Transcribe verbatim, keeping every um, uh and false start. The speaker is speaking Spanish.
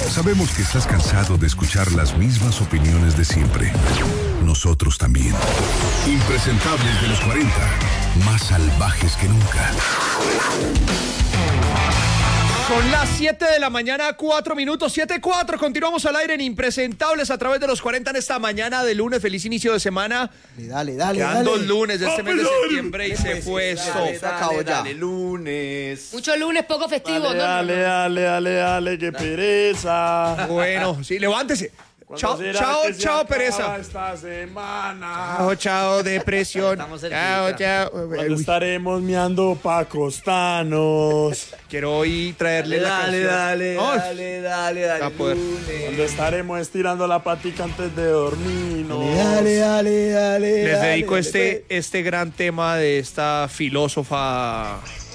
Sabemos que estás cansado de escuchar las mismas opiniones de siempre. Nosotros también. Impresentables de los cuarenta, más salvajes que nunca. Son las siete de la mañana, cuatro minutos, siete cuatro. Continuamos al aire en Impresentables a través de los cuarenta en esta mañana de lunes. Feliz inicio de semana. Dale, dale, Quedan dale. dos lunes de este mes de septiembre y se Pues, fue dale, esto. dale, se acabó ya. Dale, lunes. Mucho lunes, poco festivo. Dale, no, no, dale, no. dale, dale, dale, qué pereza. Bueno, sí, levántese. Chao, ¿Cuándo será chao, que se chao, acaba pereza. esta semana? Chao, chao, depresión. Estamos cerquita. Chao, chao. Cuando Uy, estaremos meando pa' costanos. quiero hoy traerle la Dale, canción. dale, Ay, dale, dale, va a dale, poder. lunes. Cuando estaremos estirando la patica antes de dormirnos. Dale, dale, dale. Les dale, dedico dale, este, este gran tema de esta filósofa